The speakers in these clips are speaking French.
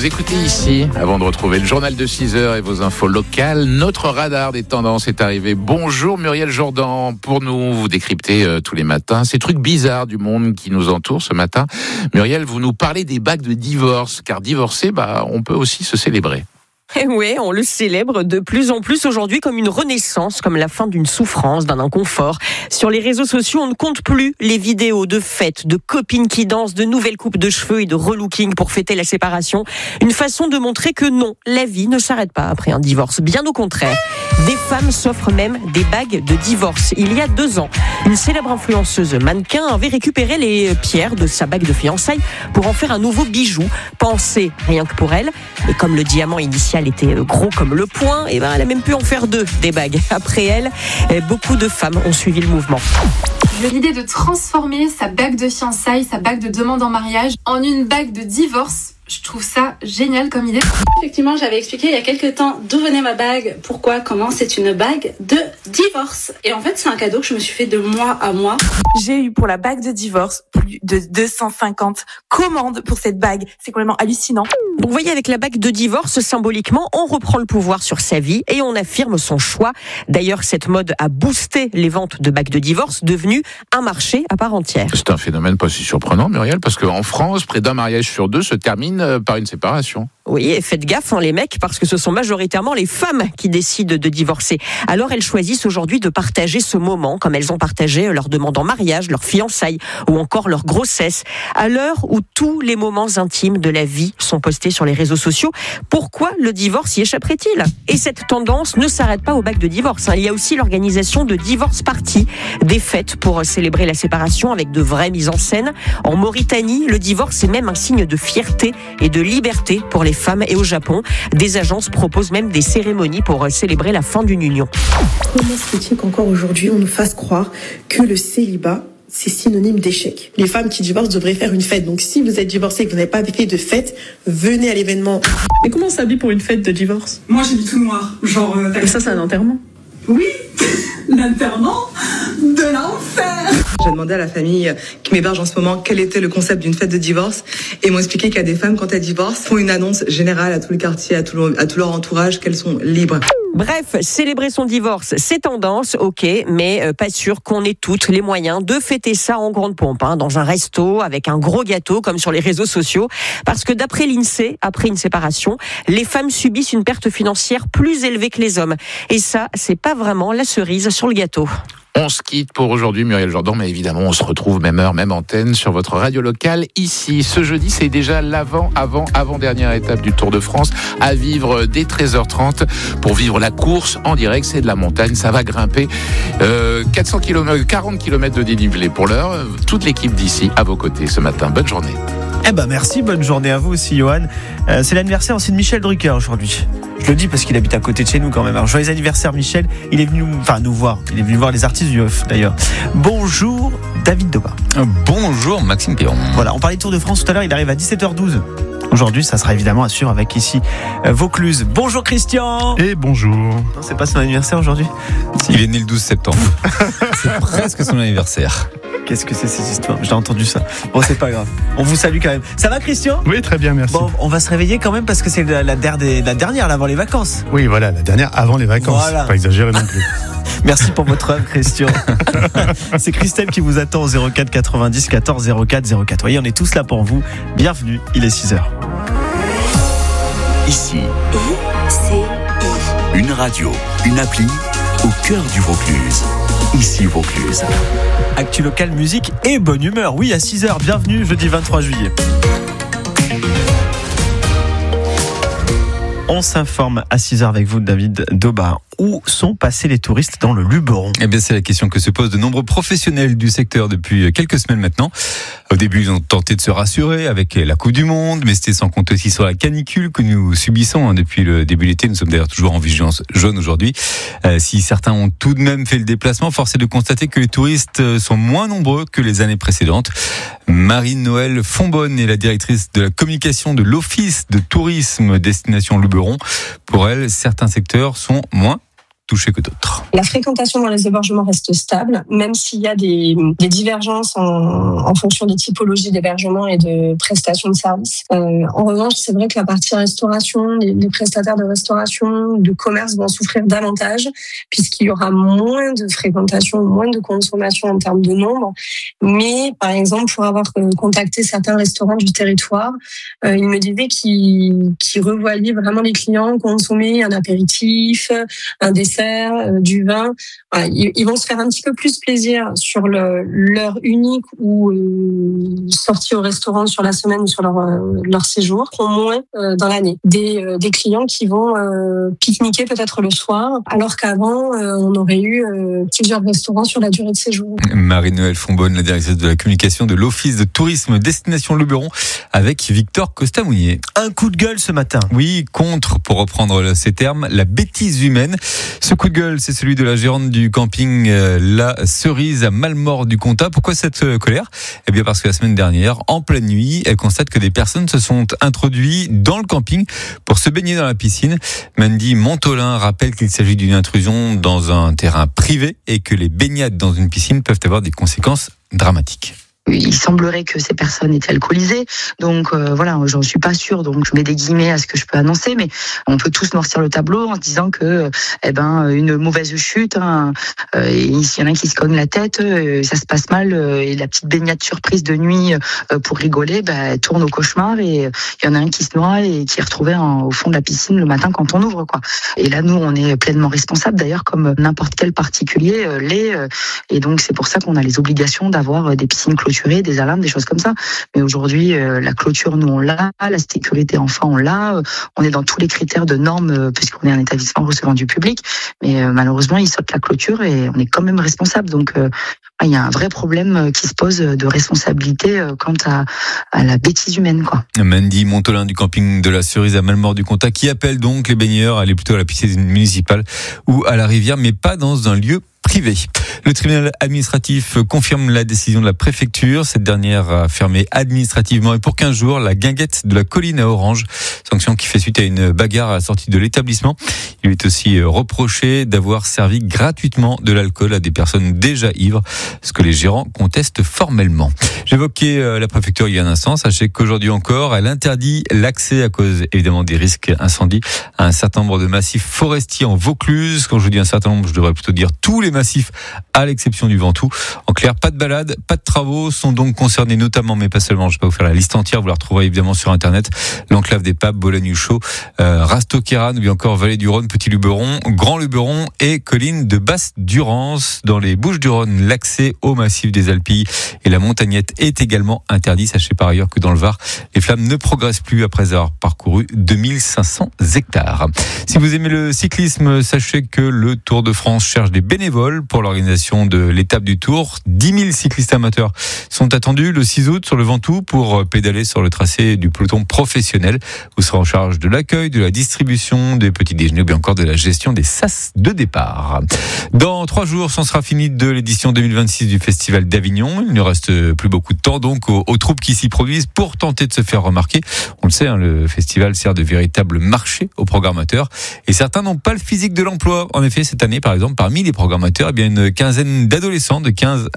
Vous écoutez ici, avant de retrouver le journal de 6h et vos infos locales, notre radar des tendances est arrivé. Bonjour Muriel Jourdan, pour nous, vous décryptez tous les matins ces trucs bizarres du monde qui nous entoure ce matin. Muriel, vous nous parlez des bagues de divorce, car divorcer, on peut aussi se célébrer. Et oui, on le célèbre de plus en plus aujourd'hui comme une renaissance, comme la fin d'une souffrance, d'un inconfort. Sur les réseaux sociaux, on ne compte plus les vidéos de fêtes, de copines qui dansent, de nouvelles coupes de cheveux et de relooking pour fêter la séparation. Une façon de montrer que non, la vie ne s'arrête pas après un divorce. Bien au contraire. Des femmes s'offrent même des bagues de divorce. Il y a 2 ans, une célèbre influenceuse mannequin avait récupéré les pierres de sa bague de fiançailles pour en faire un nouveau bijou, pensé rien que pour elle. Et comme le diamant initial était gros comme le poing, elle a même pu en faire 2 des bagues. Après elle, beaucoup de femmes ont suivi le mouvement. J'ai l'idée de transformer sa bague de fiançailles, sa bague de demande en mariage en une bague de divorce. Je trouve ça génial comme idée. Effectivement, j'avais expliqué il y a quelques temps d'où venait ma bague, pourquoi, comment. C'est une bague de divorce. Et en fait, c'est un cadeau que je me suis fait de mois à mois. J'ai eu pour la bague de divorce plus de 250 commandes pour cette bague. C'est complètement hallucinant. Donc vous voyez, avec la bague de divorce, symboliquement, on reprend le pouvoir sur sa vie et on affirme son choix. D'ailleurs, cette mode a boosté les ventes de bagues de divorce, devenues un marché à part entière. C'est un phénomène pas si surprenant, Muriel, parce qu'en France, près d'un mariage sur 2 se termine par une séparation. Oui, et faites gaffe, les mecs, parce que ce sont majoritairement les femmes qui décident de divorcer. Alors elles choisissent aujourd'hui de partager ce moment, comme elles ont partagé leur demande en mariage, leur fiançailles, ou encore leur grossesse. À l'heure où tous les moments intimes de la vie sont postés sur les réseaux sociaux, pourquoi le divorce y échapperait-il ? Et cette tendance ne s'arrête pas aux bagues de divorce. Il y a aussi l'organisation de divorce parties, des fêtes pour célébrer la séparation avec de vraies mises en scène. En Mauritanie, le divorce est même un signe de fierté et de liberté pour les femmes, et au Japon, des agences proposent même des cérémonies pour célébrer la fin d'une union. Comment se fait-il qu'encore aujourd'hui on nous fasse croire que le célibat c'est synonyme d'échec? Les femmes qui divorcent devraient faire une fête. Donc si vous êtes divorcé et que vous n'avez pas fait de fête, venez à l'événement. Mais comment on s'habille pour une fête de divorce? Moi j'ai du tout noir, genre... Et ça c'est un enterrement? Oui, l'enterrement de l'enfer. J'ai demandé à la famille qui m'héberge en ce moment quel était le concept d'une fête de divorce, et ils m'ont expliqué qu'il y a des femmes, quand elles divorcent, font une annonce générale à tout le quartier, à tout leur entourage, qu'elles sont libres. Bref, célébrer son divorce, c'est tendance, ok, mais pas sûr qu'on ait toutes les moyens de fêter ça en grande pompe, dans un resto, avec un gros gâteau, comme sur les réseaux sociaux. Parce que d'après l'INSEE, après une séparation, les femmes subissent une perte financière plus élevée que les hommes. Et ça, c'est pas vraiment la cerise sur le gâteau. On se quitte pour aujourd'hui, Muriel Jourdan, mais évidemment, on se retrouve même heure, même antenne sur votre radio locale ici. Ce jeudi, c'est déjà l'avant-dernière étape du Tour de France à vivre dès 13h30 pour vivre la course en direct. C'est de la montagne, ça va grimper. 40 km de dénivelé pour l'heure. Toute l'équipe d'ici à vos côtés ce matin. Bonne journée. Merci, bonne journée à vous aussi, Johan. C'est l'anniversaire aussi de Michel Drucker aujourd'hui. Je le dis parce qu'il habite à côté de chez nous quand même. Alors, joyeux anniversaire, Michel. Il est venu nous voir. Il est venu voir les artistes du Off d'ailleurs. Bonjour, David Doba. Bonjour, Maxime Péron. Voilà, on parlait de Tour de France tout à l'heure. Il arrive à 17h12. Aujourd'hui, ça sera évidemment à suivre avec ici Vaucluse. Bonjour Christian. Et bonjour. Non, c'est pas son anniversaire aujourd'hui. Il est né le 12 septembre. C'est presque son anniversaire. Qu'est-ce que c'est cette histoire? J'ai entendu ça. Bon, c'est pas grave. On vous salue quand même. Ça va, Christian? Oui, très bien, merci. Bon, on va se réveiller quand même parce que c'est la dernière là, avant les vacances. Oui, voilà, la dernière avant les vacances. Voilà. Pas exagérer non plus. Merci pour votre œuvre, Christian. C'est Christelle qui vous attend au 04 90 14 04 04. Vous voyez, on est tous là pour vous. Bienvenue, il est 6h. Ici, une radio, une appli au cœur du Vaucluse. Ici Vaucluse. Actu local, musique et bonne humeur. Oui, à 6h, bienvenue, jeudi 23 juillet. On s'informe à 6h avec vous, David Doba. Où sont passés les touristes dans le Luberon? Eh bien, c'est la question que se posent de nombreux professionnels du secteur depuis quelques semaines maintenant. Au début, ils ont tenté de se rassurer avec la Coupe du Monde, mais c'était sans compter aussi sur la canicule que nous subissons depuis le début de l'été. Nous sommes d'ailleurs toujours en vigilance jaune aujourd'hui. Si certains ont tout de même fait le déplacement, force est de constater que les touristes sont moins nombreux que les années précédentes. Marine-Noël Fonbonne est la directrice de la communication de l'Office de tourisme destination Luberon. Pour elle, certains secteurs sont moins touchés que d'autres. La fréquentation dans les hébergements reste stable, même s'il y a des divergences en fonction des typologies d'hébergement et de prestations de services. En revanche, c'est vrai que la partie restauration, les prestataires de restauration, de commerce vont souffrir davantage, puisqu'il y aura moins de fréquentation, moins de consommation en termes de nombre. Mais, par exemple, pour avoir contacté certains restaurants du territoire, ils me disaient qu'ils revoyaient vraiment les clients consommer un apéritif, un dessert, du vin. Voilà, ils vont se faire un petit peu plus plaisir sur l'heure unique ou sortie au restaurant sur la semaine ou sur leur séjour, au moins dans l'année. Des clients qui vont pique-niquer peut-être le soir, alors qu'avant, on aurait eu plusieurs restaurants sur la durée de séjour. Marie-Noëlle Fonbonne, la directrice de la communication de l'Office de tourisme Destination Luberon, avec Victor Costa-Mounier. Un coup de gueule ce matin. Oui, contre, pour reprendre ces termes, la bêtise humaine. Ce coup de gueule, c'est celui de la gérante du camping La Cerise à Malmort du Comtat. Pourquoi cette colère ? Eh bien parce que la semaine dernière, en pleine nuit, elle constate que des personnes se sont introduites dans le camping pour se baigner dans la piscine. Mandy Montolin rappelle qu'il s'agit d'une intrusion dans un terrain privé et que les baignades dans une piscine peuvent avoir des conséquences dramatiques. Il semblerait que ces personnes étaient alcoolisées, donc voilà, j'en suis pas sûre, donc je mets des guillemets à ce que je peux annoncer, mais on peut tous noircir le tableau en se disant que, une mauvaise chute, s'il y en a un qui se cogne la tête, ça se passe mal, et la petite baignade surprise de nuit pour rigoler, elle tourne au cauchemar, et il y en a un qui se noie et qui est retrouvé au fond de la piscine le matin quand on ouvre, quoi. Et là, nous, on est pleinement responsables, d'ailleurs, comme n'importe quel particulier l'est, et donc c'est pour ça qu'on a les obligations d'avoir des piscines clôturées, des alarmes, des choses comme ça. Mais aujourd'hui, la clôture, nous, on l'a, la sécurité, enfin, on l'a. On est dans tous les critères de normes, puisqu'on est un établissement recevant du public. Mais malheureusement, il saute la clôture et on est quand même responsable. Donc, il y a un vrai problème qui se pose de responsabilité quant à la bêtise humaine, quoi. Mandy Montolin du camping de La Cerise à Malmort du Comtat, qui appelle donc les baigneurs à aller plutôt à la piscine municipale ou à la rivière, mais pas dans un lieu privé. Le tribunal administratif confirme la décision de la préfecture. Cette dernière a fermé administrativement et pour 15 jours la guinguette de la Colline à Orange. Sanction qui fait suite à une bagarre à la sortie de l'établissement. Il lui est aussi reproché d'avoir servi gratuitement de l'alcool à des personnes déjà ivres, ce que les gérants contestent formellement. J'évoquais la préfecture il y a un instant. Sachez qu'aujourd'hui encore, elle interdit l'accès à cause évidemment des risques incendies à un certain nombre de massifs forestiers en Vaucluse. Quand je dis un certain nombre, je devrais plutôt dire tous les massifs à l'exception du Ventoux. En clair, pas de balade, pas de travaux sont donc concernés notamment, mais pas seulement. Je ne vais pas vous faire la liste entière, vous la retrouverez évidemment sur internet. L'enclave des Papes, Bolagne-Chaux, Rastoqueran, ou bien encore Vallée du Rhône, Petit Luberon, Grand Luberon et colline de Basse-Durance. Dans les Bouches-du-Rhône, l'accès au massif des Alpilles et la Montagnette est également interdit. Sachez par ailleurs que dans le Var, les flammes ne progressent plus après avoir parcouru 2500 hectares. Si vous aimez le cyclisme, sachez que le Tour de France cherche des bénévoles pour l'organisation de l'étape du Tour. 10 000 cyclistes amateurs sont attendus le 6 août sur le Ventoux pour pédaler sur le tracé du peloton professionnel. Vous serez en charge de l'accueil, de la distribution des petits déjeuners ou bien encore de la gestion des sas de départ. Dans 3 jours, c'en sera fini de l'édition 2026 du Festival d'Avignon. Il ne reste plus beaucoup de temps donc aux troupes qui s'y produisent pour tenter de se faire remarquer. On le sait, le festival sert de véritable marché aux programmateurs et certains n'ont pas le physique de l'emploi. En effet, cette année, par exemple, parmi les programmateurs, une quinzaine d'adolescents de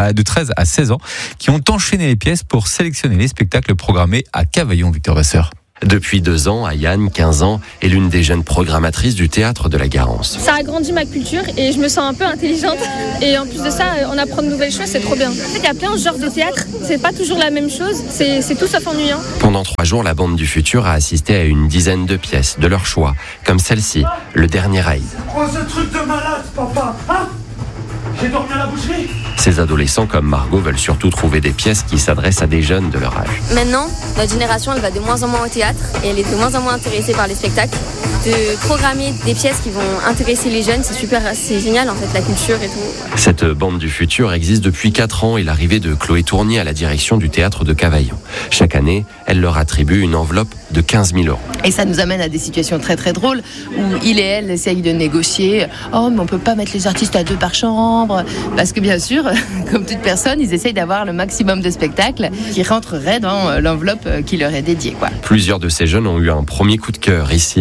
13 à 16 ans qui ont enchaîné les pièces pour sélectionner les spectacles programmés à Cavaillon. Victor Vasseur. Depuis 2 ans, Ayane, 15 ans, est l'une des jeunes programmatrices du théâtre de la Garance. Ça a grandi ma culture et je me sens un peu intelligente. Et en plus de ça, on apprend de nouvelles choses, c'est trop bien. En fait, il y a plein de genres de théâtre, c'est pas toujours la même chose, c'est tout sauf ennuyant. Pendant 3 jours, la bande du futur a assisté à une dizaine de pièces de leur choix, comme celle-ci, Le Dernier Raid. Oh, ce truc de malade, papa, hein? J'ai dormi à la boucherie. Ces adolescents comme Margot veulent surtout trouver des pièces qui s'adressent à des jeunes de leur âge. Maintenant, notre génération, elle va de moins en moins au théâtre et elle est de moins en moins intéressée par les spectacles. De programmer des pièces qui vont intéresser les jeunes, c'est super, c'est génial en fait, la culture et tout. Cette bande du futur existe depuis 4 ans et l'arrivée de Chloé Tournier à la direction du théâtre de Cavaillon. Chaque année, elle leur attribue une enveloppe de 15 000 €. Et ça nous amène à des situations très très drôles où il et elle essayent de négocier. Oh, mais on peut pas mettre les artistes à 2 par chambre. Parce que bien sûr, comme toute personne, ils essayent d'avoir le maximum de spectacles qui rentreraient dans l'enveloppe qui leur est dédiée, quoi. Plusieurs de ces jeunes ont eu un premier coup de cœur ici à Avignon.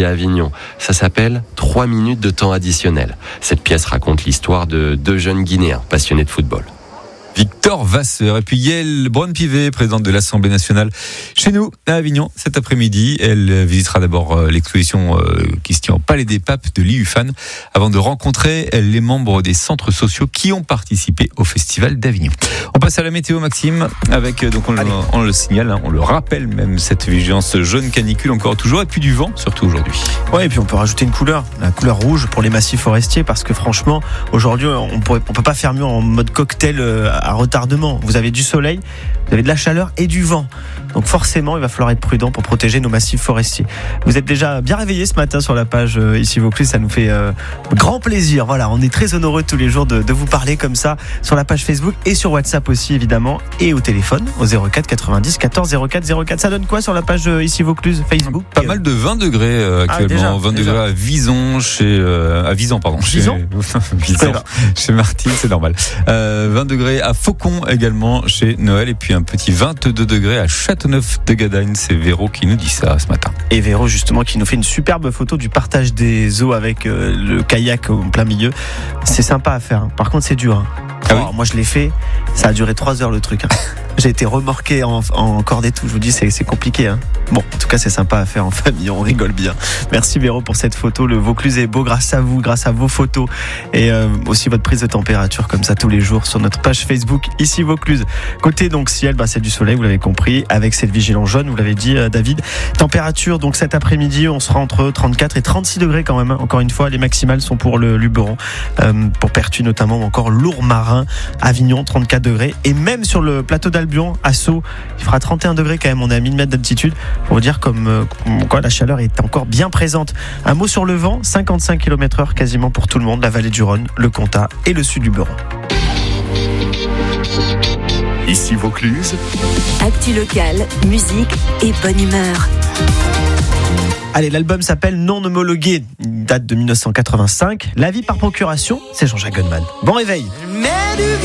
Avignon. Ça s'appelle 3 minutes de temps additionnel. Cette pièce raconte l'histoire de 2 jeunes Guinéens passionnés de football. Victor Vasseur. Et puis Yael Braun-Pivet, présidente de l'Assemblée nationale, chez nous à Avignon cet après-midi. Elle visitera d'abord l'exposition qui se tient au Palais des Papes de l'IUFAN avant de rencontrer les membres des centres sociaux qui ont participé au Festival d'Avignon. On passe à la météo, Maxime, avec, donc on le signale, on le rappelle même, cette vigilance jaune canicule encore toujours, et puis du vent, surtout aujourd'hui. Ouais, et puis on peut rajouter une couleur, la couleur rouge pour les massifs forestiers, parce que franchement, aujourd'hui, on peut pas faire mieux en mode cocktail à retardement. Vous avez du soleil, vous avez de la chaleur et du vent. Donc forcément, il va falloir être prudent pour protéger nos massifs forestiers. Vous êtes déjà bien réveillés ce matin sur la page Ici Vaucluse, ça nous fait grand plaisir. Voilà, on est très honoreux tous les jours de vous parler comme ça sur la page Facebook et sur WhatsApp aussi évidemment, et au téléphone au 04 90 14 04 04. Ça donne quoi sur la page Ici Vaucluse Facebook? Pas mal de 20 degrés actuellement, 20 degrés à Vison, à Visan, pardon. Visan, chez Martine, c'est normal. 20 degrés à Faucon également chez Noël, et puis un petit 22 degrés à Châteauneuf-de-Gadagne. C'est Véro qui nous dit ça ce matin. Et Véro justement qui nous fait une superbe photo du partage des eaux avec le kayak en plein milieu. C'est sympa à faire. Par contre c'est dur. Alors, moi je l'ai fait, ça a duré 3 heures le truc. J'ai été remorqué en corde et tout. Je vous dis, c'est compliqué. Bon, en tout cas, c'est sympa à faire en famille. On rigole bien. Merci Véro pour cette photo. Le Vaucluse est beau grâce à vous, grâce à vos photos et aussi votre prise de température comme ça tous les jours sur notre page Facebook Ici Vaucluse. Côté donc ciel, c'est du soleil, vous l'avez compris, avec cette vigilance jaune. Vous l'avez dit, David. Température donc cet après-midi, on sera entre 34 et 36 degrés quand même. Encore une fois, les maximales sont pour le Luberon, pour Pertuis notamment, ou encore Lourmarin, Avignon 34 degrés, et même sur le plateau d'Albion, à Sceaux, il fera 31 degrés quand même. On est à 1000 mètres d'altitude. Pour vous dire comme quoi la chaleur est encore bien présente. Un mot sur le vent, 55 km/h quasiment pour tout le monde, la vallée du Rhône, le Comtat et le sud du Beron. Ici Vaucluse. Actu locale, musique et bonne humeur. Allez, l'album s'appelle Non homologué, date de 1985. La vie par procuration, c'est Jean-Jacques Goldman. Bon réveil.